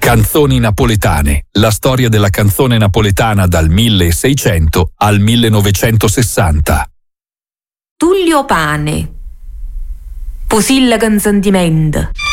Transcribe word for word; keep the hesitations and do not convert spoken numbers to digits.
Canzoni napoletane, la storia della canzone napoletana dal milleseicento al millenovecentosessanta. Tullio Pane, Pusilla con sentimento.